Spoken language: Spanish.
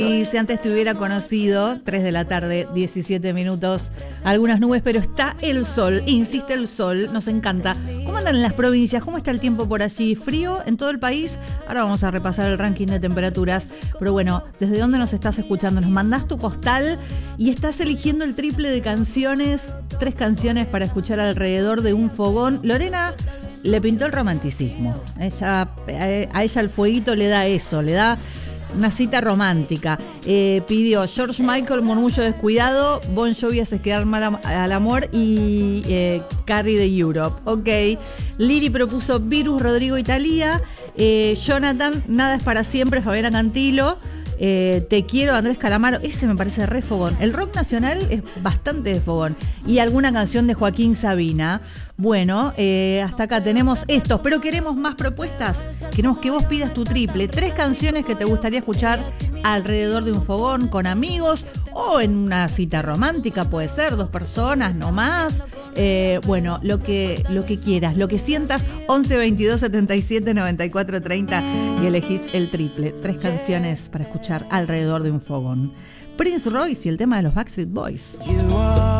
Y si antes te hubiera conocido, 3 de la tarde, 17 minutos, algunas nubes, pero está el sol, insiste el sol, nos encanta. ¿Cómo andan en las provincias? ¿Cómo está el tiempo por allí? ¿Frío en todo el país? Ahora vamos a repasar el ranking de temperaturas, pero bueno, ¿desde dónde nos estás escuchando? Nos mandás tu postal y estás eligiendo el triple de canciones, 3 canciones para escuchar alrededor de un fogón. Lorena le pintó el romanticismo, a ella el fueguito le da eso, le da una cita romántica. Pidió George Michael, Murmullo Descuidado, Bon Jovi, Haces Quedar Mal al Amor y Carrie de Europe. Ok. Liri propuso Virus, Rodrigo y Thalía. Jonathan, Nada es para siempre, Fabiana Cantilo. Te quiero, Andrés Calamaro. Ese me parece re fogón. El rock nacional es bastante de fogón. Y alguna canción de Joaquín Sabina. Bueno, hasta acá tenemos estos, pero queremos más propuestas. Queremos que vos pidas tu triple. 3 canciones que te gustaría escuchar alrededor de un fogón, con amigos o en una cita romántica, puede ser, 2 personas, no más. Bueno, lo que quieras, lo que sientas. 11 22 77 94 30 y elegís el triple. 3 canciones para escuchar alrededor de un fogón. Prince Royce y el tema de los Backstreet Boys.